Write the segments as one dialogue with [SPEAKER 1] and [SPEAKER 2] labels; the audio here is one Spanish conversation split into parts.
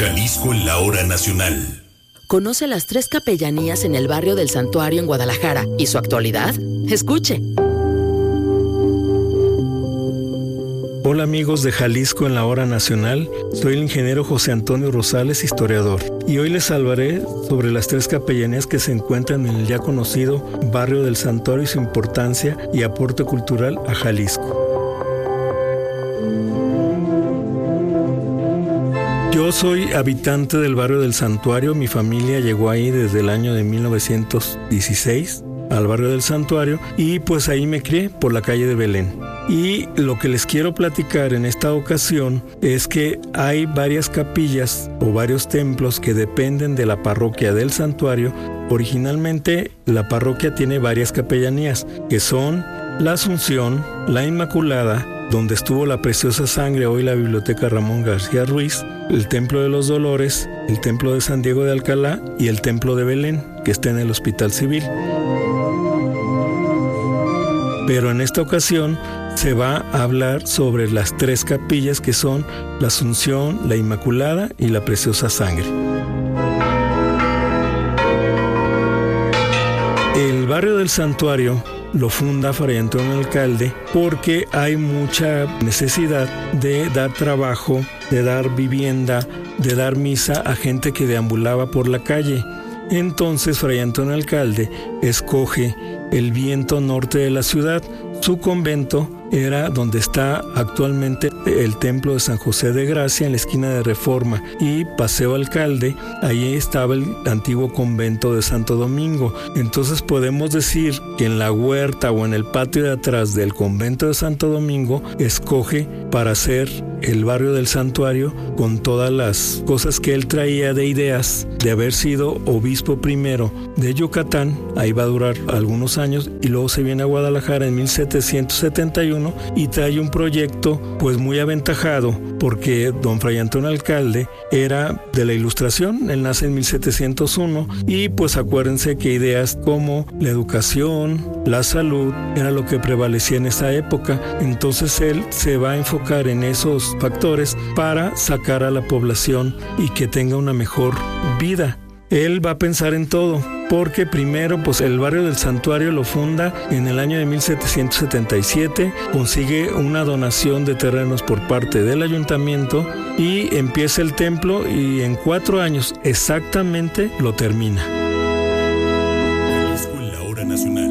[SPEAKER 1] Jalisco en la hora nacional.
[SPEAKER 2] ¿Conoce las 3 capellanías en el barrio del Santuario en Guadalajara y su actualidad? Escuche.
[SPEAKER 3] Hola amigos de Jalisco en la hora nacional, soy el ingeniero José Antonio Rosales, historiador, y hoy les hablaré sobre las 3 capellanías que se encuentran en el ya conocido barrio del Santuario y su importancia y aporte cultural a Jalisco. Yo soy habitante del barrio del Santuario, mi familia llegó ahí desde el año de 1916 al barrio del Santuario y pues ahí me crié por la calle de Belén. Y lo que les quiero platicar en esta ocasión es que hay varias capillas o varios templos que dependen de la parroquia del Santuario. Originalmente la parroquia tiene varias capellanías que son la Asunción, la Inmaculada, donde estuvo la Preciosa Sangre, hoy la Biblioteca Ramón García Ruiz, el Templo de los Dolores, el Templo de San Diego de Alcalá y el Templo de Belén, que está en el Hospital Civil. Pero en esta ocasión se va a hablar sobre las 3 capillas que son la Asunción, la Inmaculada y la Preciosa Sangre. El barrio del Santuario lo funda Fray Antonio Alcalde porque hay mucha necesidad de dar trabajo, de dar vivienda, de dar misa a gente que deambulaba por la calle. Entonces Fray Antonio Alcalde escoge el viento norte de la ciudad. Su convento era donde está actualmente el templo de San José de Gracia en la esquina de Reforma y Paseo Alcalde. Ahí estaba el antiguo convento de Santo Domingo. Entonces podemos decir que en la huerta o en el patio de atrás del convento de Santo Domingo escoge para hacer el barrio del Santuario con todas las cosas que él traía de ideas de haber sido obispo primero de Yucatán. Ahí va a durar algunos años y luego se viene a Guadalajara en 1771 y trae un proyecto pues muy aventajado porque don Fray Antonio Alcalde era de la Ilustración, él nace en 1701 y pues acuérdense que ideas como la educación, la salud era lo que prevalecía en esa época. Entonces él se va a enfocar en esos factores para sacar a la población y que tenga una mejor vida. Él va a pensar en todo, porque primero pues el barrio del Santuario lo funda en el año de 1777, consigue una donación de terrenos por parte del ayuntamiento y empieza el templo y en 4 años exactamente lo termina.
[SPEAKER 1] Jalisco en la hora nacional.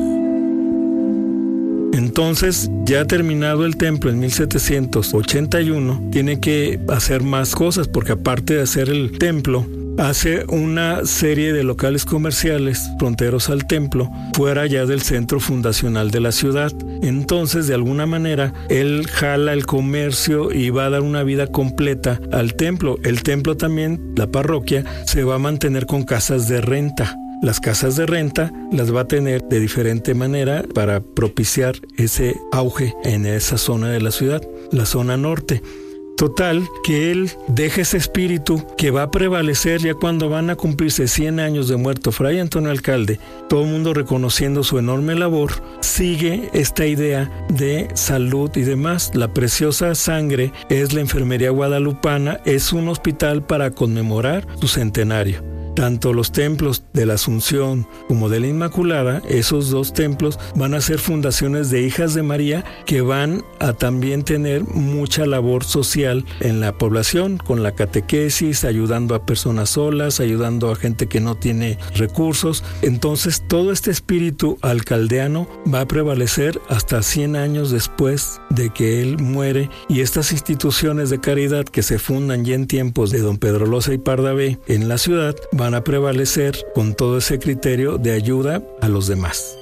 [SPEAKER 3] Entonces, ya terminado el templo en 1781, tiene que hacer más cosas porque aparte de hacer el templo, hace una serie de locales comerciales fronteros al templo, fuera ya del centro fundacional de la ciudad. Entonces, de alguna manera, él jala el comercio y va a dar una vida completa al templo. El templo también, la parroquia, se va a mantener con casas de renta. Las casas de renta las va a tener de diferente manera para propiciar ese auge en esa zona de la ciudad, la zona norte. Total, que él deja ese espíritu que va a prevalecer ya cuando van a cumplirse 100 años de muerto Fray Antonio Alcalde, todo el mundo reconociendo su enorme labor, sigue esta idea de salud y demás. La Preciosa Sangre es la enfermería guadalupana, es un hospital para conmemorar su centenario. Tanto los templos de la Asunción como de la Inmaculada, esos 2 templos van a ser fundaciones de hijas de María que van a también tener mucha labor social en la población, con la catequesis, ayudando a personas solas, ayudando a gente que no tiene recursos. Entonces todo este espíritu alcaldeano va a prevalecer hasta 100 años después de que él muere, y estas instituciones de caridad que se fundan ya en tiempos de don Pedro Loza y Pardavé en la ciudad van a prevalecer con todo ese criterio de ayuda a los demás.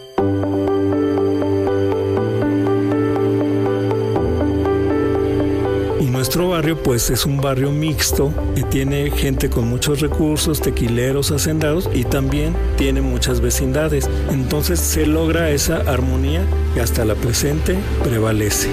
[SPEAKER 3] Y nuestro barrio pues es un barrio mixto que tiene gente con muchos recursos, tequileros, hacendados, y también tiene muchas vecindades. Entonces se logra esa armonía que hasta la presente prevalece.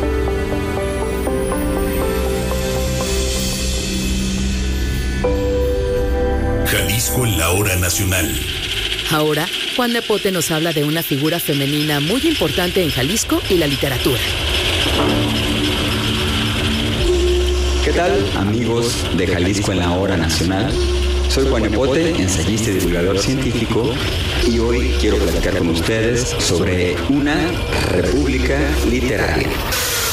[SPEAKER 1] Jalisco en la hora nacional.
[SPEAKER 2] Ahora, Juan Nepote nos habla de una figura femenina muy importante en Jalisco y la literatura.
[SPEAKER 4] ¿Qué tal, amigos de Jalisco en la Hora Nacional? Soy Juan Epote, ensayista y divulgador científico, y hoy quiero platicar con ustedes sobre una república literaria.